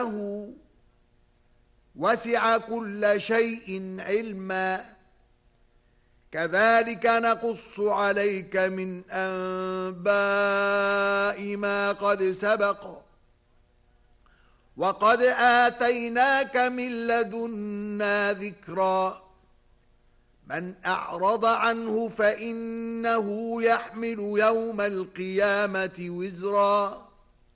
إنه وسع كل شيء علما كذلك نقص عليك من أنباء ما قد سبق وقد آتيناك من لدنا ذكرا من أعرض عنه فإنه يحمل يوم القيامة وزرا